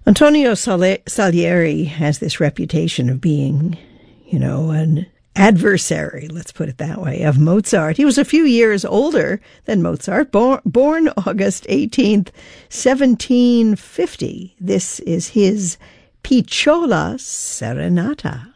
Antonio Salieri has this reputation of being, an adversary, let's put it that way, of Mozart. He was a few years older than Mozart, born August 18th, 1750. This is his Picciola Serenata.